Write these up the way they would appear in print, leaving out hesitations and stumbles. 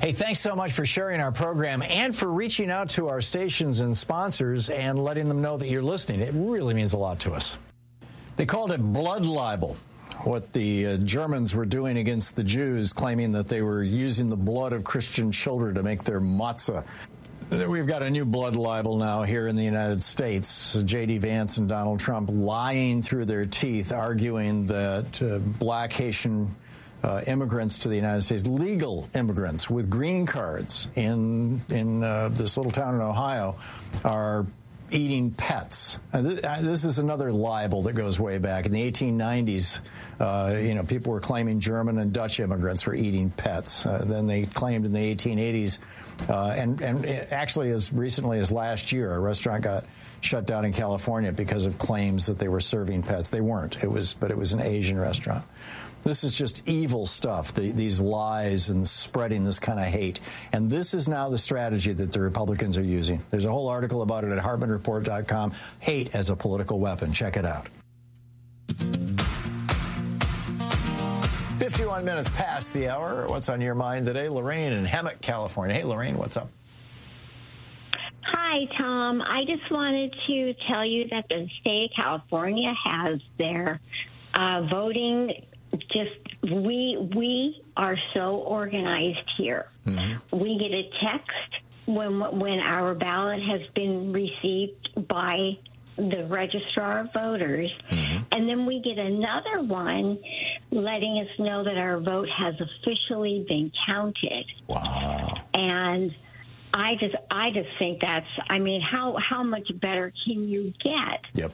Hey, thanks so much for sharing our program and for reaching out to our stations and sponsors and letting them know that you're listening. It really means a lot to us. They called it blood libel, what the Germans were doing against the Jews, claiming that they were using the blood of Christian children to make their matzah. We've got a new blood libel now here in the United States. J.D. Vance and Donald Trump lying through their teeth, arguing that black Haitian immigrants to the United States, legal immigrants with green cards in this little town in Ohio, are eating pets. This is another libel that goes way back. In the 1890s, people were claiming German and Dutch immigrants were eating pets. Then they claimed in the 1880s, and actually as recently as last year, a restaurant got shut down in California because of claims that they were serving pets. They weren't. It was an Asian restaurant. This is just evil stuff, these lies and spreading this kind of hate. And this is now the strategy that the Republicans are using. There's a whole article about it at HartmanReport.com. Hate as a political weapon. Check it out. 51 minutes past the hour. What's on your mind today? Lorraine in Hemet, California. Hey, Lorraine, what's up? Hi, Tom. I just wanted to tell you that the state of California has their voting. We are so organized here. Mm-hmm. We get a text when our ballot has been received by the registrar of voters, mm-hmm. and then we get another one letting us know that our vote has officially been counted. Wow! And I just think that's, how much better can you get? Yep.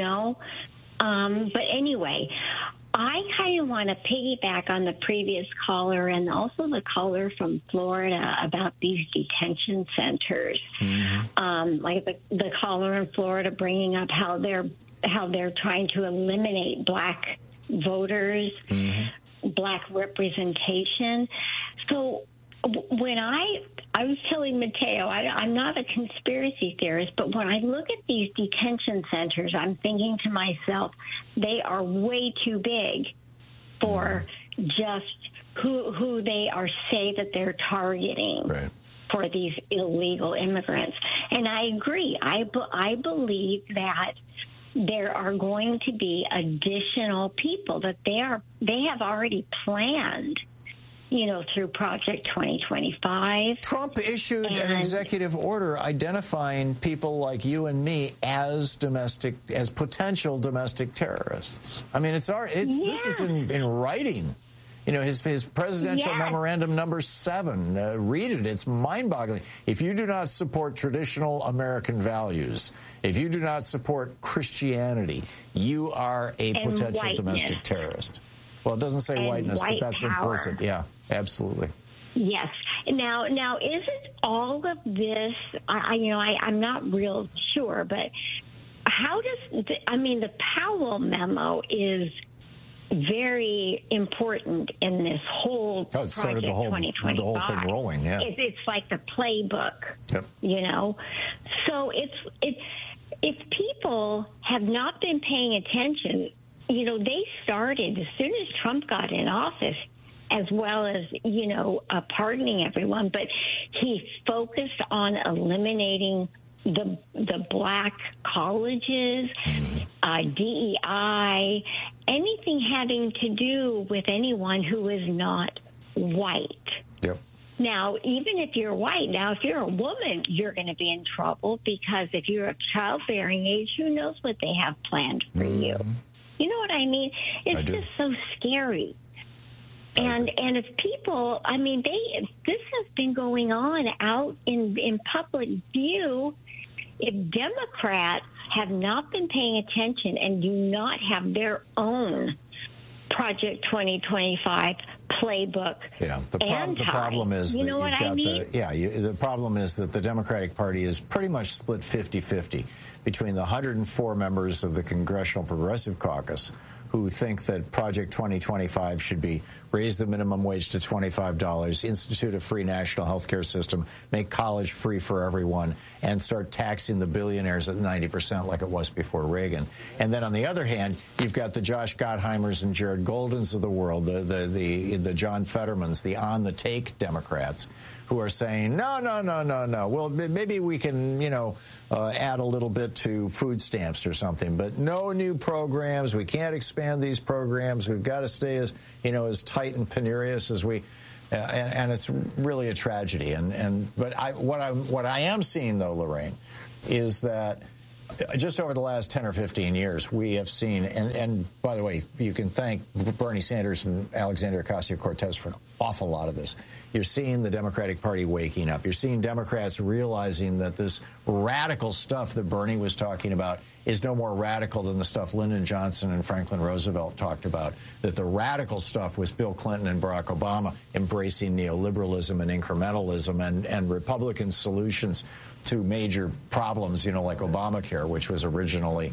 But anyway, I kind of want to piggyback on the previous caller and also the caller from Florida about these detention centers. Mm-hmm. Like the caller in Florida bringing up how they're trying to eliminate black voters, mm-hmm. black representation. So when I was telling Mateo, I'm not a conspiracy theorist, but when I look at these detention centers, I'm thinking to myself, they are way too big for just who they say that they're targeting for these illegal immigrants. And I agree. I believe that there are going to be additional people that they have already planned, through Project 2025. Trump issued an executive order identifying people like you and me as potential domestic terrorists. I mean, this is in writing. His presidential memorandum number 7. Read it. It's mind-boggling. If you do not support traditional American values, if you do not support Christianity, you are a potential domestic terrorist. Well, it doesn't say whiteness, but that's implicit. Yeah, absolutely. Yes. Now, isn't all of this? I'm not real sure, but how does the Powell memo is very important in this whole it started the whole thing rolling. Yeah, it's like the playbook. Yep. So if people have not been paying attention. They started as soon as Trump got in office, as well as, pardoning everyone, but he focused on eliminating the black colleges, DEI, anything having to do with anyone who is not white. Yep. Now, even if you're white, if you're a woman, you're going to be in trouble because if you're of childbearing age, who knows what they have planned for you. You know what I mean? It's just so scary. And if people, this has been going on out in public view. If Democrats have not been paying attention and do not have their own Project 2025 playbook. Yeah, the problem is that the problem is that the Democratic Party is pretty much split 50-50 between the 104 members of the Congressional Progressive Caucus who think that Project 2025 should be raise the minimum wage to $25, institute a free national health care system, make college free for everyone, and start taxing the billionaires at 90% like it was before Reagan. And then on the other hand, you've got the Josh Gottheimers and Jared Goldens of the world, the John Fettermans, the on-the-take Democrats, who are saying, no. Well, maybe we can, add a little bit to food stamps or something, but no new programs. We can't expand these programs. We've got to stay as tight and penurious as we, and it's really a tragedy. But what I am seeing, though, Lorraine, is that just over the last 10 or 15 years, we have seen, and by the way, you can thank Bernie Sanders and Alexandria Ocasio-Cortez for an awful lot of this. You're seeing the Democratic Party waking up. You're seeing Democrats realizing that this radical stuff that Bernie was talking about is no more radical than the stuff Lyndon Johnson and Franklin Roosevelt talked about, that the radical stuff was Bill Clinton and Barack Obama embracing neoliberalism and incrementalism and Republican solutions to major problems, like Obamacare, which was originally,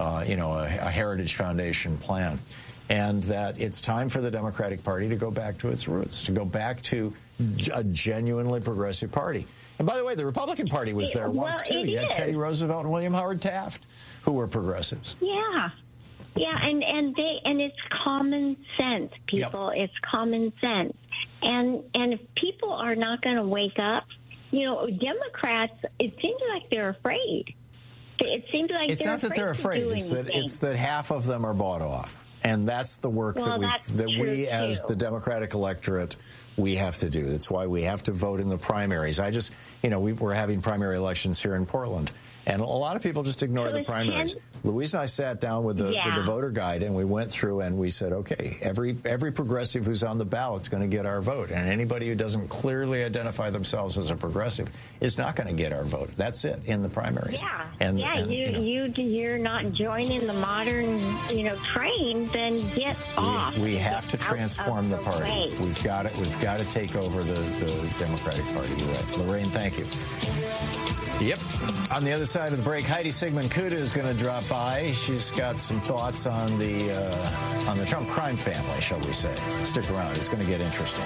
a Heritage Foundation plan. And that it's time for the Democratic Party to go back to its roots, to go back to a genuinely progressive party. And by the way, the Republican Party was there once, too. You had Teddy Roosevelt and William Howard Taft, who were progressives. Yeah, and it's common sense, people. Yep. It's common sense. And if people are not going to wake up, Democrats, it seems like they're afraid. It seems like it's not that they're afraid. It's that half of them are bought off. And that's the work that we as the Democratic electorate, we have to do. That's why we have to vote in the primaries. We're having primary elections here in Portland. And a lot of people just ignore the primaries. Louise and I sat down with the voter guide, and we went through and we said, okay, every progressive who's on the ballot is going to get our vote. And anybody who doesn't clearly identify themselves as a progressive is not going to get our vote. That's it in the primaries. You're not joining the modern, train, then get off. We have to transform the party. We've got to take over the Democratic Party. You're right. Lorraine, thank you. Yep. On the other side of the break, Heidi Sigmund-Kuda is going to drop by. She's got some thoughts on the Trump crime family, shall we say. Stick around. It's going to get interesting.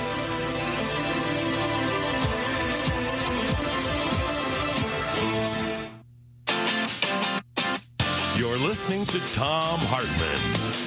You're listening to Thom Hartmann.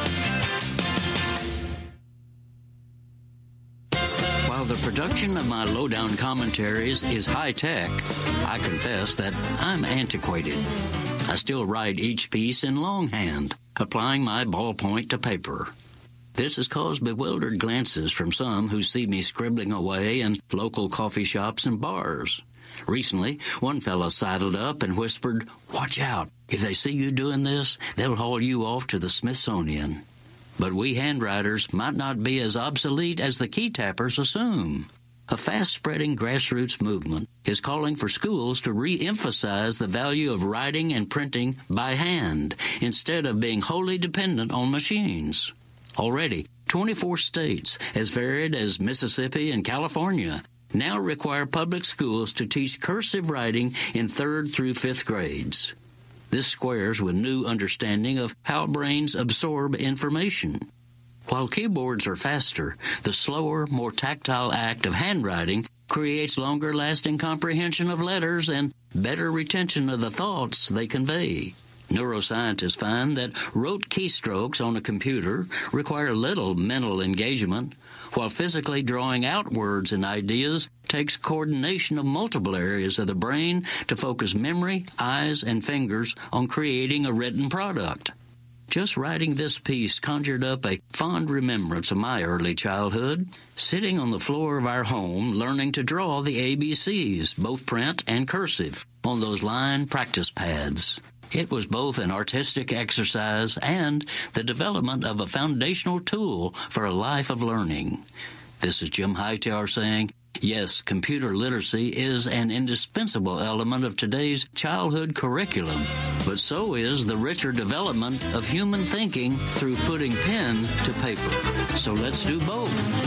While the production of my lowdown commentaries is high-tech, I confess that I'm antiquated. I still write each piece in longhand, applying my ballpoint to paper. This has caused bewildered glances from some who see me scribbling away in local coffee shops and bars. Recently, one fellow sidled up and whispered, "Watch out. If they see you doing this, they'll haul you off to the Smithsonian." But we handwriters might not be as obsolete as the key tappers assume. A fast-spreading grassroots movement is calling for schools to re-emphasize the value of writing and printing by hand instead of being wholly dependent on machines. Already, 24 states, as varied as Mississippi and California, now require public schools to teach cursive writing in 3rd through 5th grades. This squares with new understanding of how brains absorb information. While keyboards are faster, the slower, more tactile act of handwriting creates longer-lasting comprehension of letters and better retention of the thoughts they convey. Neuroscientists find that rote keystrokes on a computer require little mental engagement, while physically drawing out words and ideas takes coordination of multiple areas of the brain to focus memory, eyes, and fingers on creating a written product. Just writing this piece conjured up a fond remembrance of my early childhood, sitting on the floor of our home learning to draw the ABCs, both print and cursive, on those line practice pads. It was both an artistic exercise and the development of a foundational tool for a life of learning. This is Jim Hightower saying, yes, computer literacy is an indispensable element of today's childhood curriculum, but so is the richer development of human thinking through putting pen to paper. So let's do both.